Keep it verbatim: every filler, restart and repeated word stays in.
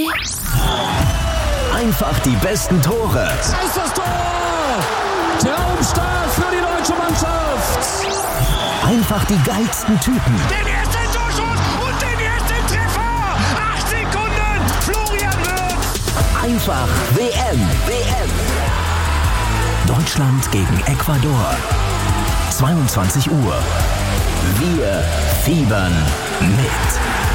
Einfach die besten Tore. Da ist das Tor! Traumstart für die deutsche Mannschaft! Einfach die geilsten Typen. Den ersten Torschuss und den ersten Treffer! Acht Sekunden, Florian Wirtz! Einfach W M. W M. Deutschland gegen Ecuador. zweiundzwanzig Uhr. Wir fiebern mit.